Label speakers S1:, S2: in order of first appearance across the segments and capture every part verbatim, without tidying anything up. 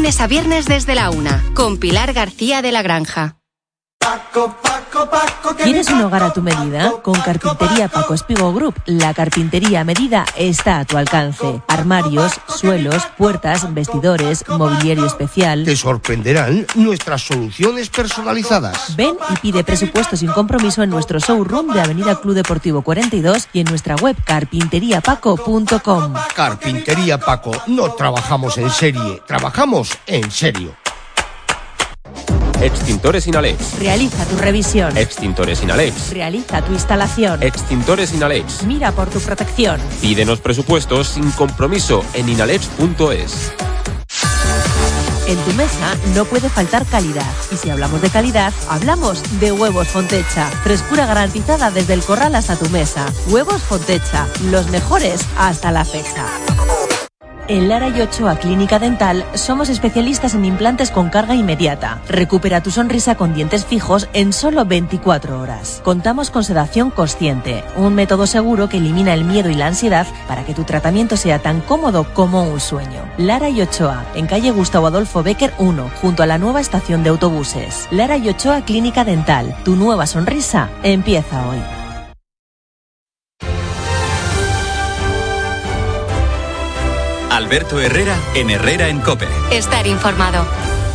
S1: lunes a viernes desde la una, con Pilar García de la Granja.
S2: Paco, Paco, Paco,
S3: ¿Quieres un hogar a tu medida? Con Carpintería Paco Espigo Group, la carpintería a medida está a tu alcance. Armarios, suelos, puertas, vestidores, mobiliario especial.
S4: Te sorprenderán nuestras soluciones personalizadas.
S3: Ven y pide presupuesto sin compromiso en nuestro showroom de Avenida Club Deportivo cuarenta y dos y en nuestra web carpintería paco punto com.
S4: Carpintería Paco, no trabajamos en serie, trabajamos en serio.
S5: Extintores Inalex.
S3: Realiza tu revisión.
S5: Extintores Inalex.
S3: Realiza tu instalación.
S5: Extintores Inalex.
S3: Mira por tu protección.
S5: Pídenos presupuestos sin compromiso en inalex punto es.
S3: En tu mesa no puede faltar calidad. Y si hablamos de calidad, hablamos de Huevos Fontecha. Frescura garantizada desde el corral hasta tu mesa. Huevos Fontecha, los mejores hasta la fecha. En Lara y Ochoa Clínica Dental somos especialistas en implantes con carga inmediata. Recupera tu sonrisa con dientes fijos en solo veinticuatro horas. Contamos con sedación consciente, un método seguro que elimina el miedo y la ansiedad para que tu tratamiento sea tan cómodo como un sueño. Lara y Ochoa, en calle Gustavo Adolfo Bécquer uno, junto a la nueva estación de autobuses. Lara y Ochoa Clínica Dental, tu nueva sonrisa empieza hoy.
S6: Alberto Herrera en Herrera en COPE.
S1: Estar informado.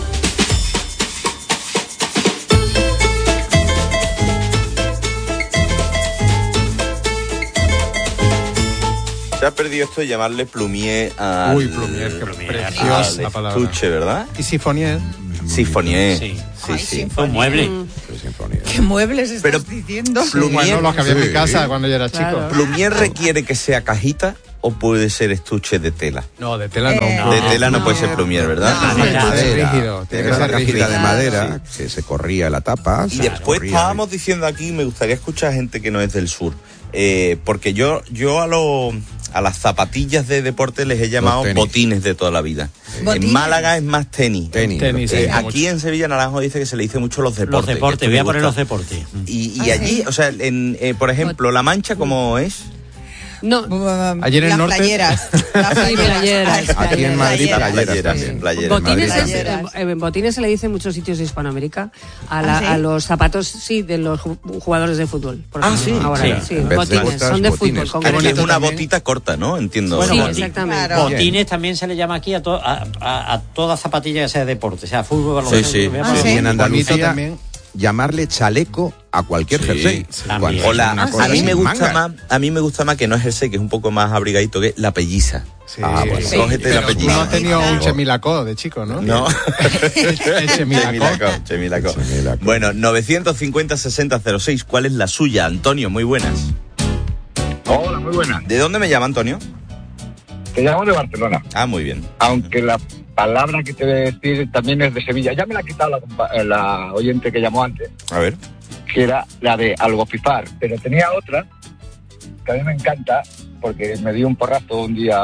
S7: Se ha perdido esto de llamarle plumier al...
S8: Uy, plumier, qué preciosa palabra.
S7: Estuche, ¿verdad?
S8: Y sifonier.
S7: Sifonier.
S9: Sí.
S7: Sí,
S9: Ay,
S7: sí.
S9: Un mueble.
S10: ¿Qué muebles estás
S7: Pero
S10: diciendo?
S7: plumier,
S8: Bueno, los que había en
S7: sí.
S8: mi casa cuando yo era
S10: Claro.
S8: chico.
S7: ¿Plumier requiere que sea cajita o puede ser estuche de tela?
S8: No, de tela no.
S10: Eh,
S8: no.
S7: De tela no,
S10: no.
S7: puede ser plumier, ¿verdad?
S9: No,
S8: Tiene que ser
S9: madera.
S8: rígido. Tiene
S11: Tiene
S8: que
S11: una
S8: ser
S11: cajita
S8: rígido.
S11: de madera que se corría la tapa.
S7: Y
S11: se
S7: después
S11: corría.
S7: estábamos diciendo aquí, me gustaría escuchar a gente que no es del sur, eh, porque yo yo a los a las zapatillas de deporte les he llamado
S11: tenis.
S7: botines de toda la vida.
S10: Botines.
S7: En Málaga es más tenis.
S11: Tenis.
S8: Tenis,
S7: Eh,
S8: sí,
S7: aquí en Sevilla Naranjo dice que se le dice mucho los
S9: Los
S7: deportes.
S9: deportes,
S7: que esto
S9: voy a
S7: me
S9: poner
S7: gusta.
S9: los deportes.
S7: Y, y
S10: Ah,
S7: allí,
S10: ¿sí?
S7: o sea, en, eh, por ejemplo, La Mancha, ¿cómo es?
S10: No,
S8: Allí en el
S10: las
S8: norte-
S10: playeras. Las playeras.
S12: playeras.
S11: Aquí en Madrid,
S10: Playeras.
S11: playeras
S7: Playeras,
S11: también.
S7: playeras.
S12: Botines,
S11: Madrid
S12: es,
S10: también.
S12: eh, en botines se le dice en muchos sitios de Hispanoamérica a, la-
S10: ¿Ah, sí?
S12: a los zapatos, sí, de los ju- jugadores de fútbol. Por
S7: Ah,
S12: ejemplo.
S7: sí,
S12: Ahora,
S9: sí.
S12: sí,
S11: En vez de
S12: botines,
S11: botas,
S12: son de
S11: botines.
S12: fútbol. con
S7: Aquí es
S12: bonito
S7: una
S12: también.
S7: botita corta, ¿no? Entiendo.
S9: Bueno,
S12: Sí,
S9: boti-
S12: exactamente.
S10: Claro.
S9: Botines también se le llama aquí a, to- a, a, a toda zapatilla que sea deporte, sea fútbol,
S7: Sí, sí.
S9: voy a
S10: Ah,
S9: poner-
S10: sí.
S11: Y en
S8: Bonito
S11: Andalucía,
S8: también.
S11: llamarle chaleco a cualquier
S7: Sí,
S11: jersey.
S7: sí.
S11: Cuando
S9: También.
S11: es
S7: Hola,
S11: una
S10: Ah,
S11: cosa
S7: a mí
S11: sin
S7: me gusta
S11: mangas.
S7: más, a mí me gusta más que no es jersey, que es un poco más abrigadito, que la pelliza.
S8: Sí.
S11: Ah, bueno.
S10: Sí.
S7: Cógete la
S8: Pero tú
S7: pelliza.
S8: no has tenido un
S10: Claro.
S8: chemilacó de chico, ¿no?
S7: No.
S8: El chemilacó.
S7: Chemilacó.
S11: Chemilacó.
S7: Bueno, novecientos cincuenta sesenta cero seis, ¿cuál es la suya, Antonio? Muy buenas.
S13: Hola, muy buenas.
S7: ¿De dónde me llama, Antonio?
S13: Te llamo de Barcelona,
S7: Ah, muy bien.
S13: aunque la palabra que te voy a decir también es de Sevilla. Ya me la ha quitado la, compa- eh, la oyente que llamó antes,
S7: A ver.
S13: que era la de algofifar, pero tenía otra que a mí me encanta porque me dio un porrazo un día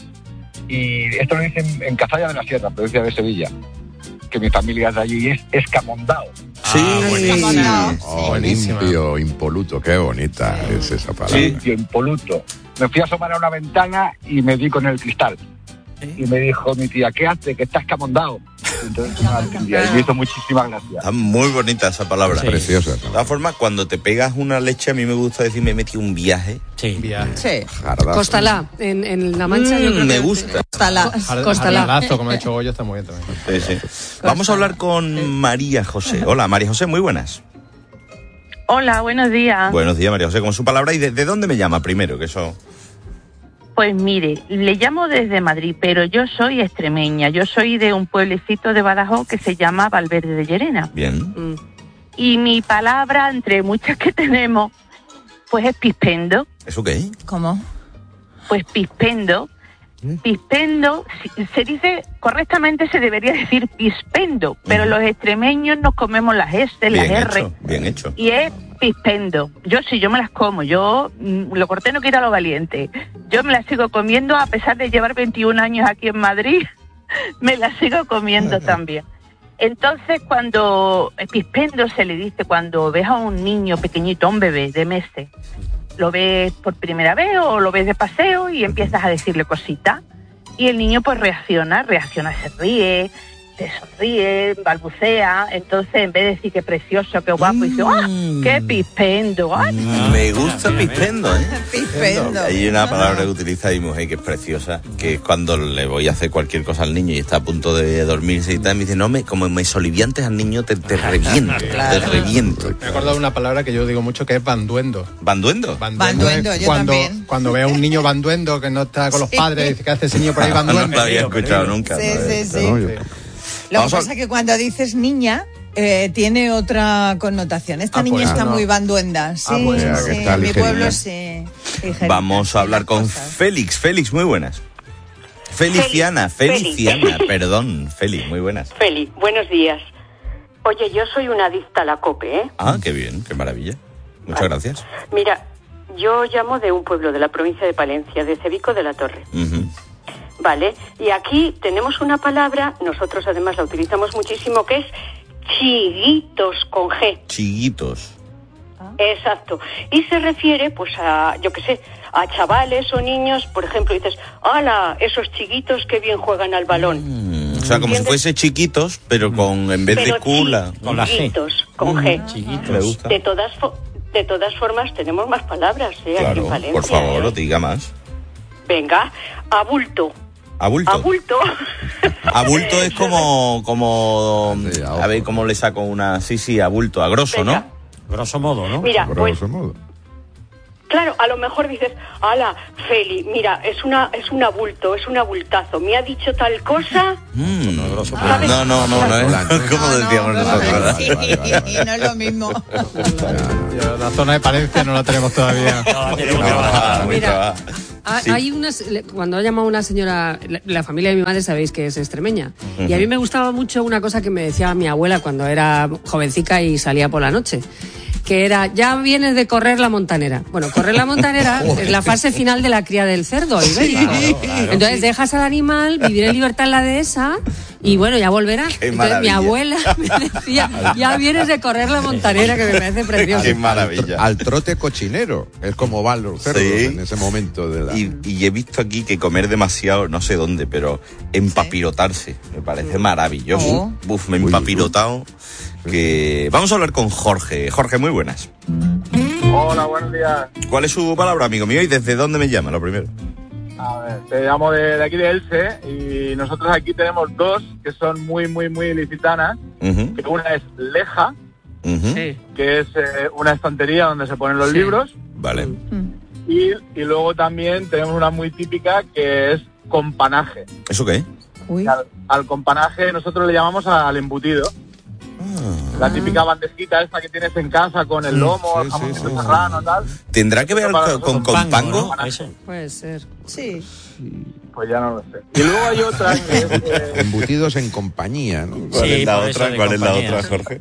S13: y esto lo dicen en Cazalla de la Sierra, provincia de Sevilla, que mi familia es de allí y es escamondao.
S7: Sí,
S10: buenísimo.
S11: Oh,
S8: Buenísima.
S11: limpio, impoluto, qué bonita es esa palabra.
S13: Limpio, impoluto. Me fui a asomar a una ventana y me di con el cristal. Y me dijo mi tía, ¿qué hace? Que estás camondado. Entonces una alegría, y me hizo muchísima gracia.
S7: Está muy bonita esa palabra.
S11: Es preciosa.
S7: De todas formas, cuando te pegas una leche, a mí me gusta decir, me he metido un viaje.
S9: Sí.
S10: Sí.
S11: Jardazo.
S12: Costalá, en, en La Mancha. yo
S7: Mm,
S12: creo
S7: me
S12: que-
S7: gusta.
S10: Costala.
S8: Jar-
S12: Costalá.
S8: Jardalazo, como ha dicho Goyo, está muy bien también.
S7: Sí, sí. Vamos a hablar con María José. Hola, María José, muy buenas.
S14: Hola, buenos días.
S7: Buenos días, María José, con su palabra. ¿Y de, de dónde me llama primero? Que eso...
S14: Pues mire, le llamo desde Madrid, pero yo soy extremeña. Yo soy de un pueblecito de Badajoz que se llama Valverde de Llerena.
S7: Bien.
S12: Mm.
S14: Y mi palabra, entre muchas que tenemos, pues es pispendo.
S7: ¿Eso qué?
S10: ¿Cómo?
S14: Pues pispendo. Pispendo, si- se dice, correctamente se debería decir pispendo, pero los extremeños nos comemos las S, las
S7: Bien
S14: R.
S7: hecho, bien hecho.
S14: Y es pispendo. Yo sí, yo me las como. Yo, mm, lo corté no quita lo valiente. Yo me las sigo comiendo a pesar de llevar veintiún años aquí en Madrid. Me las sigo comiendo también. Entonces, cuando el pispendo se le dice cuando ves a un niño pequeñito, a un bebé de meses, lo ves por primera vez o lo ves de paseo y empiezas a decirle cositas. y el niño pues reacciona, reacciona, se ríe, se sonríe, balbucea, entonces en vez de decir que precioso, que guapo, dice, ¡ah, qué pispendo! ¡Ay!
S7: Me gusta pispendo, ¿eh?
S10: Pispendo.
S7: Hay una palabra que utiliza mi mujer que es preciosa, que es cuando le voy a hacer cualquier cosa al niño y está a punto de dormirse y tal, me dice, no, me, como me soliviantes al niño, te, te reviento,
S10: Claro.
S7: te reviento.
S8: Me he acordado de una palabra que yo digo mucho que es banduendo.
S7: ¿Banduendo?
S10: Banduendo,
S8: es
S10: yo
S8: cuando,
S10: también.
S8: cuando ve a un niño banduendo que no está con los
S10: Sí.
S8: padres, dice que hace ese niño por ahí banduendo.
S7: No lo había escuchado nunca.
S10: Sí,
S7: ¿no?
S10: sí, sí.
S11: No, yo-
S10: Lo que
S7: Vamos a-
S10: pasa es que cuando dices niña, eh, tiene otra connotación. Esta
S8: Ah,
S10: niña
S8: pues,
S10: está
S8: no.
S10: muy banduenda. Sí,
S8: Ah, pues,
S10: sí,
S11: ya, que está
S10: en mi
S11: ligerilla.
S10: pueblo sí. ligerita,
S7: Vamos a hablar
S10: las
S7: con
S10: cosas.
S7: Félix. Félix, muy buenas. Feliciana,
S15: Félix.
S7: Feliciana, perdón, Félix, muy buenas.
S15: Feli, buenos días. Oye, yo soy una adicta a la COPE, ¿eh?
S7: Ah, qué bien, qué maravilla. Muchas gracias.
S15: Mira, yo llamo de un pueblo de la provincia de Palencia, de Cebico de la Torre.
S7: Ujú.
S15: Vale, y aquí tenemos una palabra, nosotros además la utilizamos muchísimo, que es chiguitos con G.
S7: Chiguitos.
S15: Exacto. Y se refiere, pues, a, yo qué sé, a chavales o niños, por ejemplo, dices, ¡hala! Esos chiquitos que bien juegan al balón.
S7: Mm, o sea, como si
S15: ¿Entiendes?
S7: fuese chiquitos, pero con en vez de
S15: Pero
S7: cula.
S15: chi- chiquitos, con G.
S7: Me gusta.
S15: De todas, fo- de todas formas, tenemos más palabras, ¿eh? Aquí
S7: Claro,
S15: en Valencia.
S7: por favor,
S15: ¿eh?
S7: diga más.
S15: Venga, abulto.
S7: Abulto.
S15: Abulto.
S7: Abulto es como, como,
S11: Sí, a
S7: a ver,
S11: ojo.
S7: ¿cómo le saco una? Sí, sí, abulto, a grosso,
S15: Venga.
S7: ¿no?
S9: Grosso modo, ¿no?
S15: Mira,
S11: Pero
S15: pues,
S11: grosso modo.
S15: claro, a lo mejor dices, ala, Feli, mira, es una, es un abulto, es un abultazo. Me ha dicho tal cosa.
S7: Mm.
S15: ¿Sabes?
S7: No, no, no, no, es
S11: Volante.
S7: como decíamos
S10: No,
S7: nosotros, ¿verdad?
S10: sí,
S11: Vale, vale, vale.
S10: no es lo mismo.
S8: Yo, la zona de Palencia no la tenemos todavía.
S9: No, tenemos que
S7: No,
S9: bajar.
S7: muy
S12: Mira,
S7: trabajo.
S12: Ha-
S7: Sí.
S12: Hay unas, le- cuando ha llamado una señora, la, la familia de mi madre sabéis que es extremeña, y a mí me gustaba mucho una cosa que me decía mi abuela cuando era jovencica y salía por la noche, que era, ya vienes de correr la montanera. Bueno, correr la montanera es la fase final de la cría del cerdo ibérico. Entonces dejas al animal vivir en libertad en la dehesa y bueno, ya volverá.
S7: Qué
S12: Entonces mi
S7: maravilla.
S12: abuela me decía, ya vienes de correr la montanera, que me parece precioso.
S7: Qué maravilla.
S11: Al trote cochinero. Es como van los cerdos
S7: Sí.
S11: en ese momento de la...
S7: Y, y he visto aquí que comer demasiado, no sé dónde, pero empapirotarse. Me parece maravilloso.
S10: Oh.
S7: Buf, me he empapirotado. Que... Vamos a hablar con Jorge. Jorge, muy buenas.
S13: Hola, buenos días.
S7: ¿Cuál es su palabra, amigo mío? ¿Y desde dónde me llama, lo primero?
S13: A ver, te llamo de, de aquí de Elche y nosotros aquí tenemos dos que son muy, muy, muy ilicitanas.
S7: Ujú,
S13: Que una es Leja,
S7: ujú.
S12: Sí.
S13: que es eh, una estantería donde se ponen los
S12: Sí.
S13: libros.
S7: Vale.
S13: Y, y luego también tenemos una muy típica que es companaje.
S7: ¿Eso qué?
S10: Uy.
S13: Y Al, al companaje nosotros le llamamos al embutido. La típica bandejita esta que tienes en casa con el lomo,
S11: sí,
S13: el jamón
S11: sí,
S13: de
S11: sí.
S13: serrano, tal.
S7: ¿Tendrá que ver
S13: Para
S7: con, con,
S13: nosotros,
S7: con pango?
S9: ¿no? Eso.
S12: Puede ser.
S10: Sí.
S13: Pues ya no lo sé. Y luego hay otra que es... eh,
S11: Embutidos en compañía, ¿no?
S7: ¿Cuál
S9: Sí,
S7: es la
S9: por eso
S7: otra?
S9: de
S7: ¿Cuál es la
S9: compañía.
S7: otra, Jorge?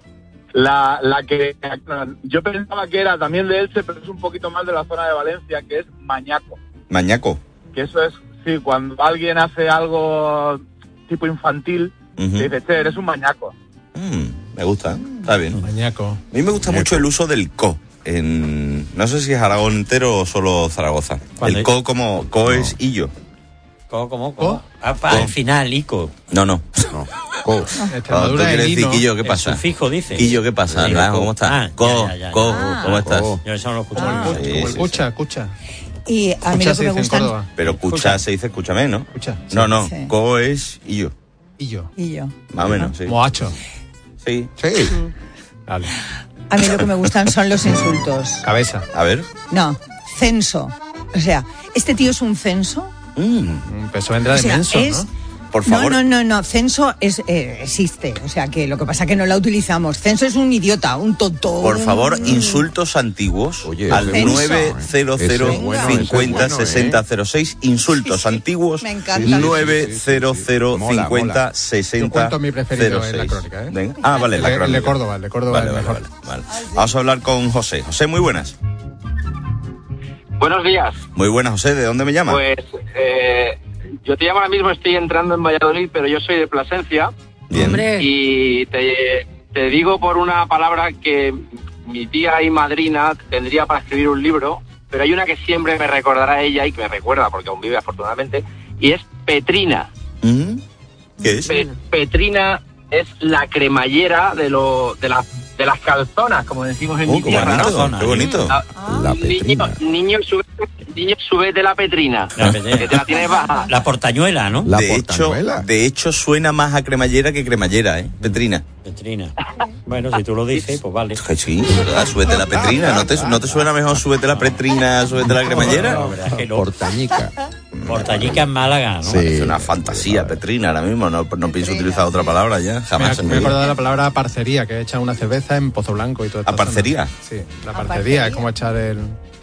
S13: La, la que yo pensaba que era también de Elche, pero es un poquito más de la zona de Valencia, que es mañaco.
S7: Mañaco.
S13: Que eso es, sí, cuando alguien hace algo tipo infantil,
S7: Ujú.
S13: te dice, che, eres un mañaco.
S7: Mm, me gusta, ¿eh? Está bien.
S8: Mañaco.
S7: A mí me gusta mucho el uso del co. En, no sé si es Aragón entero o solo Zaragoza.
S9: ¿Cuándo?
S7: El co como co es illo.
S9: ¿Cómo, cómo, cómo? Ah, pa- al final, Ico.
S7: No, no.
S11: No. Co.
S7: Cuando tú
S8: Extremadura
S7: quieres
S8: es
S7: decir
S8: lino.
S7: Quillo, ¿qué
S9: El
S7: pasa?
S9: sufijo dice.
S7: Quillo, ¿qué pasa?
S9: Sí,
S7: Blanco,
S9: co.
S7: ¿cómo estás?
S9: Ah,
S7: co,
S9: ya, ya, ya.
S7: co,
S10: Ah.
S7: ¿cómo estás?
S11: Co.
S9: Yo eso no lo escucho.
S10: Ah.
S9: mucho.
S7: Sí,
S8: Como el
S7: sí,
S8: cucha, escucha.
S10: Y a mí
S8: Escucha
S10: lo
S8: se
S10: que me
S8: dice en
S10: gustan...
S8: Córdoba.
S7: Pero escucha se dice escúchame, ¿no?
S8: Escucha.
S7: No, no.
S10: Sí.
S7: Co es illo.
S8: Y yo.
S10: Y yo.
S7: Más o menos, sí.
S8: Moacho.
S7: Sí.
S11: Sí.
S8: Vale.
S10: A mí lo que me gustan son los insultos.
S8: Cabeza.
S7: A ver.
S10: No, censo. O sea, ¿este tío es un censo?
S7: Mm,
S8: Un peso vendrá
S10: O
S8: de
S10: sea,
S8: menso,
S10: es-
S8: ¿no?
S7: por favor.
S10: No, no, no, no. Censo es, eh, existe. O sea, que lo que pasa es que no la utilizamos. Censo es un idiota, un tonto.
S7: Por
S10: un-
S7: favor, insultos antiguos
S11: Oye,
S7: al
S10: ese es
S7: nueve cero cero
S11: Ese es bueno, ese es
S7: cincuenta
S11: bueno,
S7: sesenta
S11: ¿eh?
S7: cero seis. Insultos
S10: Sí, sí,
S7: antiguos
S10: me encanta.
S7: nueve cero cero
S11: Mola,
S7: cincuenta
S11: mola.
S7: sesenta
S8: Yo cuento mi preferido
S7: cero
S8: en la
S7: seis.
S8: crónica, ¿eh?
S7: Venga. Ah, vale, la
S8: El de- el de
S7: crónica.
S8: Córdoba, el de Córdoba
S7: Vale,
S8: es
S7: vale,
S8: mejor.
S7: vale, vale. Vamos a hablar con José. José, muy buenas.
S16: Buenos días.
S7: Muy buenas, José. ¿De dónde me llamas?
S16: Pues eh, yo te llamo ahora mismo, estoy entrando en Valladolid, pero yo soy de Plasencia.
S7: Bien.
S12: Hombre.
S16: Y te, te digo por una palabra que mi tía y madrina tendría para escribir un libro, pero hay una que siempre me recordará a ella y que me recuerda, porque aún vive afortunadamente, y es Petrina.
S7: ¿Mm? ¿Qué es?
S16: Pe- Petrina es la cremallera de, lo, de, las de las calzonas, como decimos en
S7: Oh,
S16: mi
S7: qué
S16: tierra.
S7: bonito,
S16: ¿no?
S7: qué bonito.
S16: Ah,
S11: La
S16: niño,
S11: Petrina.
S16: niño, sube, niño, sube de la Petrina.
S9: La Petrina.
S16: Que te la tienes baja.
S9: La portañuela, ¿no?
S11: La
S7: de, hecho,
S11: portañuela.
S7: de hecho, suena más a cremallera que cremallera, ¿eh? Petrina.
S9: Petrina. Bueno, si tú lo dices, pues vale.
S7: Que sí, ¿verdad? Súbete la Petrina. ¿No te, ¿No te suena mejor súbete la Petrina, súbete la cremallera?
S9: No, verdad que no.
S11: Portañica.
S9: Portañica en Málaga, ¿no?
S11: Sí.
S7: Es una fantasía, Petrina, ahora mismo. No, no pienso utilizar otra palabra ya, jamás.
S8: Me,
S7: en
S8: me he
S7: mi vida.
S8: acordado de la palabra parcería, que he echado una cerveza en Pozo Blanco y todo esto.
S7: ¿A parcería?
S8: Sí, la parcería, es como echar el...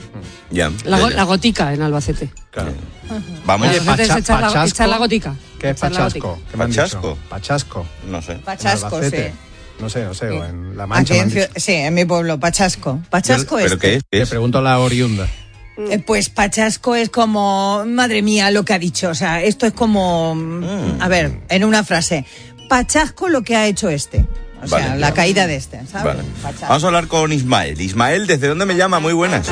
S7: Ya,
S12: La,
S7: ya,
S12: go-
S7: ya.
S12: la gotica en Albacete.
S8: Claro.
S7: Vamos.
S8: Oye,
S12: En Albacete es
S8: pacha-
S12: echar, la,
S8: pachasco.
S12: echar la gotica.
S8: ¿Qué es
S12: Echar la
S8: pachasco?
S12: gotica.
S8: ¿Qué me han
S7: ¿Pachasco?
S8: dicho? Pachasco.
S7: No sé.
S10: Pachasco,
S8: En Albacete.
S10: sí.
S8: No sé, no sé, o en La Mancha
S10: Aquí
S8: me han
S10: en Ciu-
S8: dicho.
S10: sí, en mi pueblo, Pachasco. Pachasco
S7: ¿Pero
S10: es.
S7: qué es? ¿Qué
S8: Le
S7: es?
S8: pregunto a la oriunda.
S10: Eh, Pues Pachasco es como, madre mía, lo que ha dicho. O sea, esto es como,
S7: Mm.
S10: a ver, en una frase, Pachasco lo que ha hecho este. O sea,
S7: Vale.
S10: la caída de este, ¿sabes?
S7: Vale.
S10: Pachasco.
S7: Vamos a hablar con Ismael. Ismael, ¿desde dónde me llama? Muy buenas.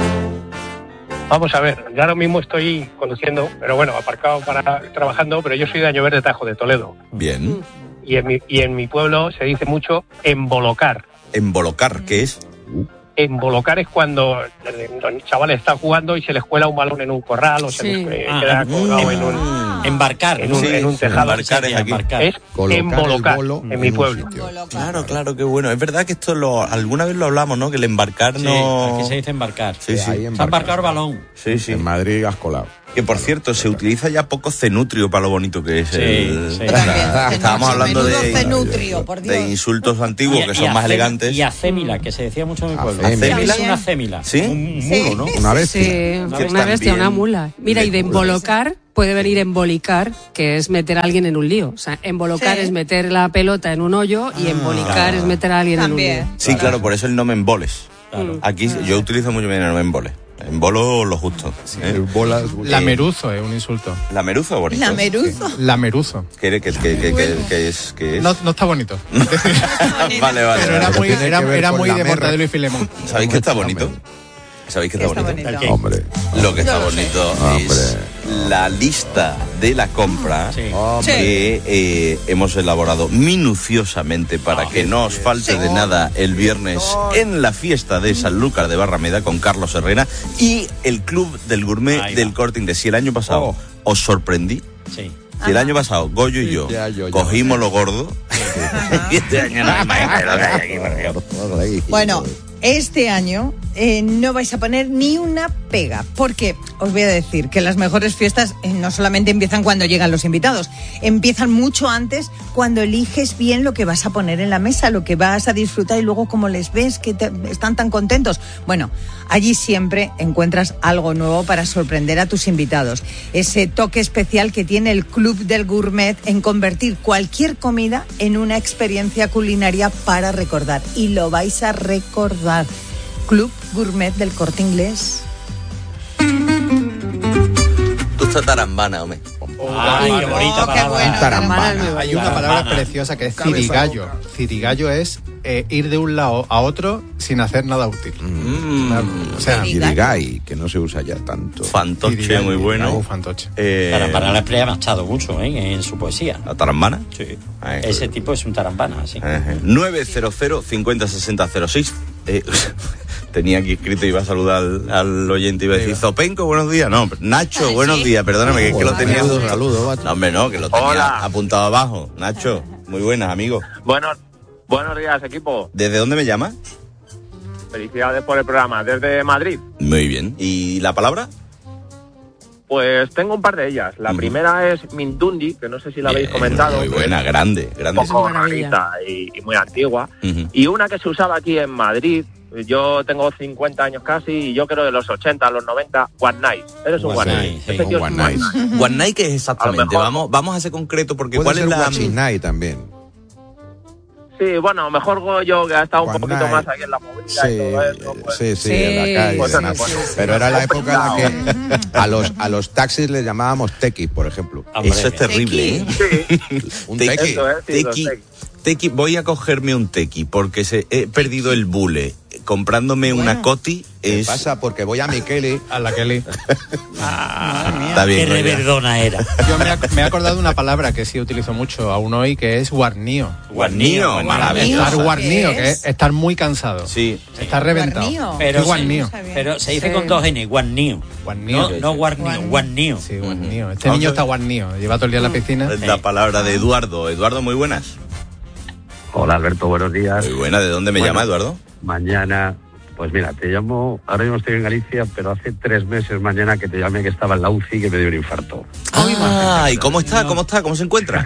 S17: Vamos a ver, yo ahora mismo estoy conduciendo, pero bueno, aparcado para trabajando, pero yo soy de Año Verde Tajo, de Toledo.
S7: Bien.
S17: Y en mi, y en mi pueblo se dice mucho embolocar.
S7: Embolocar, ¿qué es?
S17: Embolocar es cuando los chavales están jugando y se les cuela un balón en un corral o se
S12: Sí.
S17: les eh,
S9: Ah,
S17: queda
S9: mm,
S17: colgado en un...
S9: Embarcar.
S17: En un,
S7: Sí,
S17: en un
S7: sí,
S17: tejado.
S7: embarcar es aquí.
S9: Embarcar.
S17: Es
S11: Colocar el
S17: embolocar
S11: bolo
S17: en mi
S11: un
S17: pueblo.
S11: sitio.
S7: Claro, claro, qué bueno. Es verdad que esto lo, alguna vez lo hablamos, ¿no? Que el embarcar
S9: Sí,
S7: no...
S9: aquí se dice embarcar.
S7: Sí, sí.
S11: Ahí
S9: Se ha
S11: embarcar.
S9: embarcado el balón.
S7: Sí, sí.
S11: En Madrid has colado.
S7: Que por cierto, se utiliza ya poco cenutrio para lo bonito que es.
S9: Sí,
S7: el...
S9: sí.
S10: Yo también.
S7: Estábamos hablando
S10: Menudo
S7: de,
S10: cenutrio, por Dios.
S7: de insultos antiguos
S9: Y-
S7: que
S9: y
S7: son más
S9: acémila-
S7: elegantes.
S9: Y acémila, que se decía mucho en mi pueblo.
S11: Acémila.
S9: Acémila es una acémila.
S7: ¿Sí?
S9: Un
S10: Sí.
S9: muro, ¿no?
S11: Una bestia.
S12: Sí,
S7: Que
S12: una bestia,
S7: también
S12: una mula. Mira, y de
S7: le-
S12: embolocar puede venir embolicar, que es meter a alguien en un lío. O sea, embolocar
S10: Sí.
S12: es meter la pelota en un hoyo y embolicar
S7: claro.
S12: es meter a alguien
S10: También.
S12: en un lío.
S7: Sí, claro, por eso el no me emboles.
S9: Claro.
S7: Aquí yo utilizo mucho bien el no me embole. Embolo lo justo. ¿eh?
S11: El bolas.
S8: La meruzo es un insulto.
S7: La meruza bonito.
S10: La meruzo.
S8: La meruzo.
S7: Que, que, que, que, que, que es, que es...
S8: No, no está bonito.
S7: vale, vale.
S8: Pero era
S7: vale.
S8: muy,
S11: tiene
S8: era,
S11: que ver
S8: era
S11: con
S8: muy
S11: la
S8: de
S11: merra.
S8: Mortadelo y Filemón.
S7: ¿Sabéis que está bonito? ¿Sabéis que está,
S10: Está
S7: bonito?
S10: bonito.
S9: ¿El qué?
S11: Hombre.
S7: Lo que está
S10: No lo sé.
S7: bonito
S11: Hombre.
S7: es la lista de la compra
S9: Sí.
S7: que eh, hemos elaborado minuciosamente para que no os falte de nada el viernes en la fiesta de Sanlúcar de Barrameda con Carlos Herrera y el Club del Gourmet
S9: Ahí va.
S7: del Corte Inglés. Si el año pasado
S11: Oh.
S7: os sorprendí,
S9: Sí.
S7: si el año pasado Goyo y yo
S11: Ya, yo, ya.
S7: cogimos lo gordo, y este año no, imagínate lo que hay aquí, por Dios.
S10: Bueno, este año eh, no vais a poner ni una pega, porque os voy a decir que las mejores fiestas eh, no solamente empiezan cuando llegan los invitados, empiezan mucho antes cuando eliges bien lo que vas a poner en la mesa, lo que vas a disfrutar y luego como les ves que te- están tan contentos. Bueno, allí siempre encuentras algo nuevo para sorprender a tus invitados. Ese toque especial que tiene el Club del Gourmet en convertir cualquier comida en una experiencia culinaria para recordar. Y lo vais a recordar. Club Gourmet del Corte Inglés.
S7: Tú estás tarambana, hombre.
S9: Ay, qué bonita
S10: qué
S9: palabra.
S10: bueno.
S11: Tarambana.
S8: Hay una palabra preciosa que es
S11: Cabeza
S8: cirigallo.
S11: boca.
S8: Cirigallo es eh, ir de un lado a otro sin hacer nada útil. Una- o sea,
S11: Irigay, que no se usa ya tanto.
S7: Fantoche,
S8: cirigallo.
S7: muy bueno.
S8: Uh, fantoche.
S7: Eh,
S9: Tarambana la ha machado mucho, ¿eh? En su poesía.
S7: ¿La tarambana?
S9: Sí.
S7: Ay,
S9: Ese tipo es un tarambana, sí.
S7: Ajá. nueve cero cero cincuenta sesenta cero seis. Eh, tenía aquí escrito, iba a saludar al, al oyente y iba a decir, Zopenco, buenos días. No, Nacho,
S10: Ay,
S7: buenos
S10: sí.
S7: días, perdóname, que es que lo tenía.
S11: Saludos, saludos, macho.
S7: No, hombre, no, que lo tenía
S16: Hola.
S7: apuntado abajo. Nacho, muy buenas, amigo.
S16: Bueno, buenos días, equipo.
S7: ¿Desde dónde me llama?
S16: Felicidades por el programa. Desde Madrid.
S7: Muy bien. ¿Y la palabra?
S16: Pues tengo un par de ellas. La
S7: Ujú.
S16: primera es Mindundi, que no sé si la habéis
S7: Bien,
S16: comentado.
S7: Muy buena, grande,
S16: Un
S7: grande.
S16: poco
S12: Es maravilla.
S16: rarita y, y muy antigua.
S7: Ujú.
S16: Y una que se usaba aquí en Madrid. Yo tengo cincuenta años casi y yo creo de los ochenta a los noventa, One Night. Eres un
S9: One
S16: One
S9: Night,
S16: Night.
S9: sí.
S16: Ese tío es
S11: One
S16: un One
S11: Night.
S16: Night.
S7: One Night, ¿qué es exactamente?
S16: mejor-
S7: Vamos, vamos a ser concreto, porque
S11: Puede
S7: ¿cuál
S11: ser
S7: es la...?
S11: Guachinay también.
S16: Sí, bueno, mejor Goyo, que ha estado un
S11: One
S16: poquito
S11: Night.
S16: más aquí en la movida
S11: Sí,
S16: y todo eso. Pues,
S11: sí, sí,
S12: Sí,
S11: en la calle.
S16: pues,
S11: y
S16: bueno,
S11: demás.
S16: pues, sí,
S11: Pero
S16: sí.
S11: era la época en la que a los, a los taxis les llamábamos tequis, por ejemplo.
S9: Hombre,
S7: Eso es terrible, ¿eh?
S16: Sí,
S11: Un
S7: Tequi.
S11: tequi.
S16: eso es, sí, los
S7: Tequi,
S16: tequis.
S7: tequi, voy a cogerme un tequi porque se, he perdido el bule. comprándome
S11: Bueno.
S7: una Coti
S11: ¿Qué
S7: es...
S11: pasa? Porque voy a mi Kelly.
S8: A la Kelly.
S7: Está bien,
S9: Qué
S7: Roger.
S9: reverdona era.
S8: Yo me, ac- me he acordado de una palabra que sí utilizo mucho aún hoy, que es guarnío.
S7: Guarnío, maravilloso.
S8: Estar guarnío,
S10: ¿Qué
S8: que
S10: es?
S8: es estar muy cansado.
S7: Sí.
S8: Estar reventado.
S10: Guarnío.
S9: Pero,
S8: Estoy guarnío.
S9: pero se dice
S12: Sí.
S9: con dos N, guarnío.
S8: Guarnío.
S9: No, no guarnío, guarnío.
S8: Sí, guarnío. Este niño está guarnío. Lleva todo el día en la piscina.
S7: Es la palabra de Eduardo. Eduardo, muy buenas.
S18: Hola Alberto, buenos días.
S7: Muy buena. ¿De dónde me
S18: Bueno,
S7: llama, Eduardo?
S18: Mañana, pues mira, te llamo, ahora mismo estoy en Galicia, pero hace tres meses mañana que te llamé que estaba en la U C I que me dio un infarto.
S7: Ah, ¿y cómo está? ¿Cómo está? ¿Cómo se encuentra?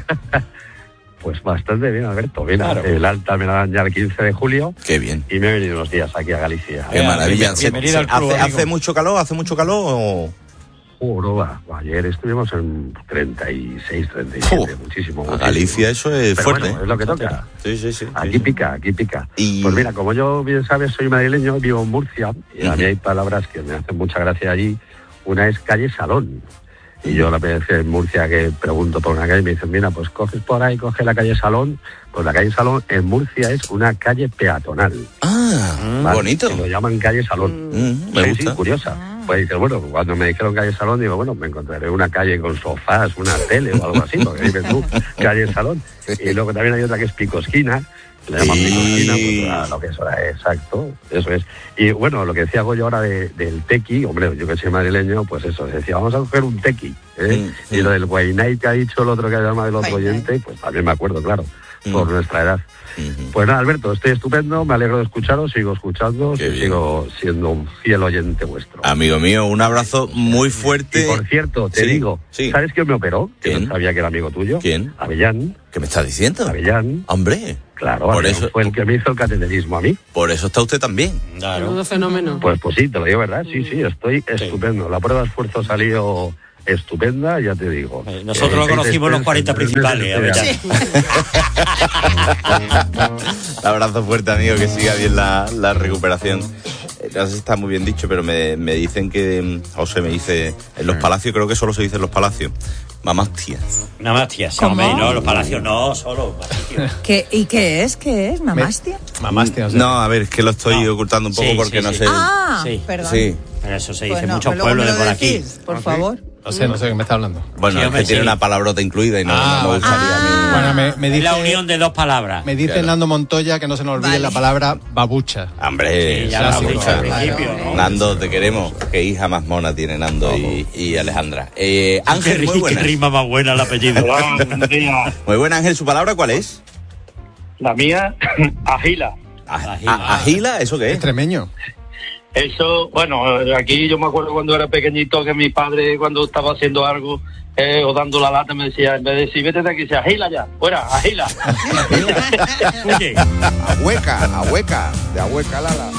S18: Pues bastante bien, Alberto. Mira,
S7: Claro.
S18: el alta me la dan ya el quince de julio
S7: Qué bien.
S18: y me he venido unos días aquí a Galicia.
S7: Qué maravilla. Se-
S9: bienvenido
S7: se-
S9: al club,
S7: ¿Hace,
S9: amigo.
S7: ¿Hace mucho calor? ¿Hace mucho calor o...?
S18: Oh, no va. Ayer estuvimos en treinta y seis, treinta y siete,
S7: Uf,
S18: muchísimo.
S7: a
S18: muchísimo.
S7: Galicia eso es
S18: Pero
S7: fuerte.
S18: bueno, es lo que toca.
S7: Sí, sí, sí.
S18: Aquí
S7: sí.
S18: pica, aquí pica.
S7: Y-
S18: Pues mira, como yo bien sabes, soy madrileño, vivo en Murcia, y a mí
S7: Ujú.
S18: hay palabras que me hacen mucha gracia allí. Una es calle Salón. Y yo la vez en Murcia que pregunto por una calle, me dicen, mira, pues coges por ahí, coge la calle Salón. Pues la calle Salón en Murcia es una calle peatonal.
S7: Ah,
S18: ¿vale?
S7: bonito.
S18: Que lo llaman calle Salón.
S7: Mm, me
S18: Sí,
S7: gusta.
S18: sí, curiosa. Pues dices, bueno, cuando me dijeron calle Salón, digo, bueno, me encontraré una calle con sofás, una tele o algo así, porque dices tú, calle Salón. Y luego también hay otra que es Picosquina, le llaman
S7: Sí.
S18: Picosquina, pues a lo que es ahora, exacto, eso es. Y bueno, lo que decía Goyo ahora de, del tequi, hombre, yo que soy madrileño, pues eso, decía, vamos a coger un tequi, ¿eh?
S7: Mm,
S18: Y lo del Guaynay que ha dicho el otro que ha llamado el otro
S10: Guaynay.
S18: oyente, pues también me acuerdo, claro,
S7: Mm.
S18: por nuestra edad.
S7: Ujú.
S18: Pues nada, Alberto, estoy estupendo, me alegro de escucharos, sigo escuchando,
S7: Qué
S18: y
S7: bien.
S18: sigo siendo un fiel oyente vuestro.
S7: Amigo mío, un abrazo muy
S18: Y
S7: fuerte.
S18: por cierto, te
S7: Sí,
S18: digo,
S7: sí.
S18: ¿sabes quién me operó? Que
S7: ¿Quién?
S18: no sabía que era amigo tuyo.
S7: ¿Quién?
S18: Avellán.
S7: ¿Qué me estás diciendo?
S18: Avellán.
S7: Hombre,
S18: Claro,
S7: Por
S18: Avellán
S7: eso-
S18: fue el que me hizo el cateterismo a mí.
S7: por eso está usted también.
S12: Menudo fenómeno.
S18: Pues pues sí, te lo digo, ¿verdad? Sí, sí, estoy estupendo. La prueba de esfuerzo salió estupenda, ya te digo.
S9: Eh, Nosotros lo
S18: Eh,
S9: conocimos los
S18: en
S9: cuarenta
S18: tres
S9: principales.
S18: meses
S9: A ver,
S18: estoy
S9: ya.
S7: Un abrazo fuerte, amigo, que siga bien la, la recuperación. Eh, No sé si está muy bien dicho, pero me, me dicen que, mm, José me dice, en los palacios, creo que solo se dice en los palacios, mamás tías.
S9: Nada más, tía. Sí,
S10: ¿Cómo?
S9: hombre, no, los palacios no, solo.
S10: ¿Qué, ¿Y qué es? ¿Qué es? ¿Mamastia?
S8: Mamástia, o sea.
S7: No, a ver, es que lo estoy
S9: No.
S7: ocultando un poco
S9: Sí,
S7: porque
S9: sí,
S7: no
S9: sí.
S7: sé.
S10: Ah,
S9: Sí.
S10: perdón.
S7: Sí.
S9: Pero eso se dice
S10: Pues
S9: en
S10: no,
S9: muchos
S10: pues luego
S9: pueblos
S10: me
S9: de
S10: lo
S9: por aquí.
S10: decís, por
S8: ¿Ah, sí?
S10: favor.
S8: No sé, no sé de qué me está hablando.
S7: Bueno,
S9: Sí,
S7: es
S9: hombre,
S7: que tiene
S9: sí.
S7: una palabrota incluida y no,
S8: Ah,
S7: no me
S8: vale.
S7: gustaría a mí.
S8: Bueno, me, me
S9: Es
S8: dice,
S9: la unión de dos palabras.
S8: me dice
S7: Claro.
S8: Nando Montoya que no se nos olvide
S10: Vale.
S8: la palabra babucha.
S7: Hombre,
S9: Sí, ya
S8: lo
S7: clásico.
S8: hemos dicho al
S9: principio, ¿no?
S7: Nando, te queremos. Qué hija más mona tiene Nando y, y Alejandra. Eh, Ángel,
S9: Qué
S7: muy
S9: ri-
S7: buena.
S9: qué rima más buena el apellido.
S16: Hola, buenos días.
S7: Muy buena, Ángel. ¿Su palabra cuál es?
S16: La mía, agila.
S7: A-
S9: Agila.
S7: a- ¿Agila? ¿Eso qué es?
S8: Extremeño.
S16: Eso, bueno, aquí yo me acuerdo cuando era pequeñito que mi padre cuando estaba haciendo algo eh, o dando la lata me decía, en vez de decir, vete de aquí, dice, agila ya, fuera, agila.
S9: Oye.
S11: A hueca, a hueca, de a hueca, Lala.